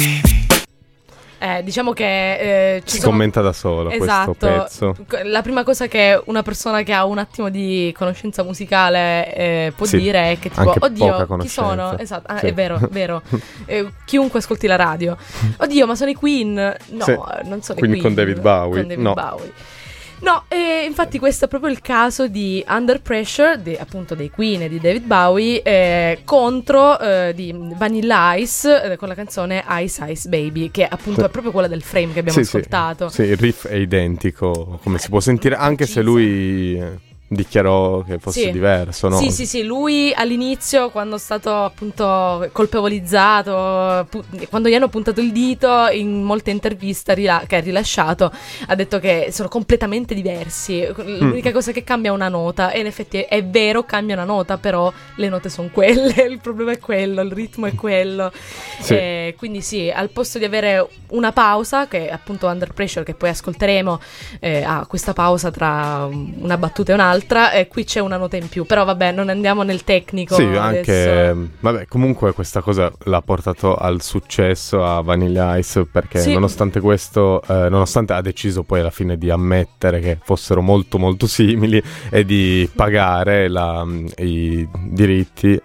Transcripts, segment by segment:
Diciamo che si commenta da solo, esatto, questo pezzo. La prima cosa che una persona che ha un attimo di conoscenza musicale può dire è che tipo, oddio, chi sono? Esatto, sì. È vero. Chiunque ascolti la radio, oddio, ma sono i Queen? No, sì. non sono Quindi i Queen. con David Bowie? Con David Bowie. No, infatti questo è proprio il caso di Under Pressure, appunto dei Queen e di David Bowie, contro di Vanilla Ice con la canzone Ice Ice Baby, che appunto è proprio quella del Frame che abbiamo ascoltato. Sì, il riff è identico, come si può sentire, anche se lui dichiarò che fosse diverso, no? Sì, lui all'inizio, quando è stato appunto colpevolizzato, quando gli hanno puntato il dito, in molte interviste che ha rilasciato, ha detto che sono completamente diversi, l'unica cosa che cambia è una nota, e in effetti è vero, cambia una nota, però le note sono quelle, il problema è quello, il ritmo è quello, quindi sì, al posto di avere una pausa, che è appunto Under Pressure, che poi ascolteremo, ha questa pausa tra una battuta e un'altra, qui c'è una nota in più, però vabbè, non andiamo nel tecnico. Sì, anche vabbè, comunque questa cosa l'ha portato al successo a Vanilla Ice, perché nonostante questo, nonostante ha deciso poi alla fine di ammettere che fossero molto molto simili e di pagare i diritti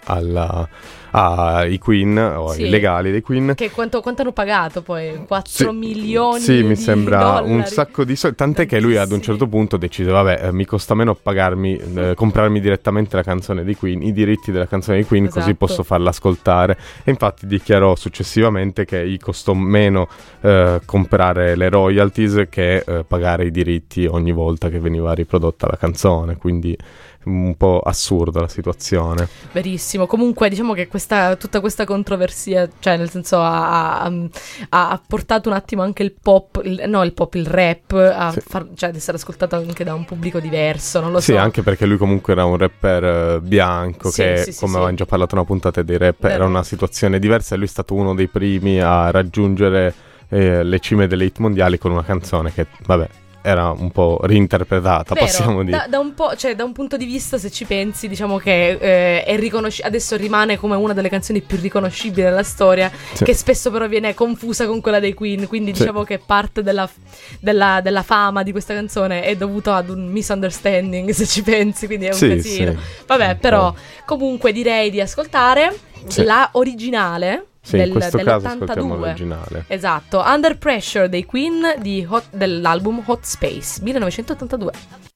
ai Queen o ai legali dei Queen. Che quanto hanno pagato poi? 4 milioni sì, mi sembra dollari. Un sacco di soldi, tant'è che lui ad un certo punto decise, vabbè, mi costa meno comprarmi direttamente la canzone dei Queen, i diritti della canzone dei Queen, così posso farla ascoltare, e infatti dichiarò successivamente che gli costò meno comprare le royalties che pagare i diritti ogni volta che veniva riprodotta la canzone, quindi un po' assurda la situazione. Verissimo. Comunque diciamo che tutta questa controversia, cioè nel senso ha portato un attimo anche il rap cioè ad essere ascoltato anche da un pubblico diverso, non lo so. Sì, anche perché lui comunque era un rapper bianco, come avevamo già parlato in una puntata dei rap, era una situazione diversa, e lui è stato uno dei primi a raggiungere le cime delle hit mondiali con una canzone che, vabbè, era un po' reinterpretata, possiamo dire. Da un po', cioè da un punto di vista, se ci pensi, diciamo che adesso rimane come una delle canzoni più riconoscibili della storia, che spesso però viene confusa con quella dei Queen, quindi diciamo che parte della fama di questa canzone è dovuta ad un misunderstanding, se ci pensi, quindi è un casino. Vabbè, però comunque direi di ascoltare la originale. Sì, in questo caso dell'82. ascoltiamo l'originale. Esatto, Under Pressure dei Queen dell'album Hot Space 1982.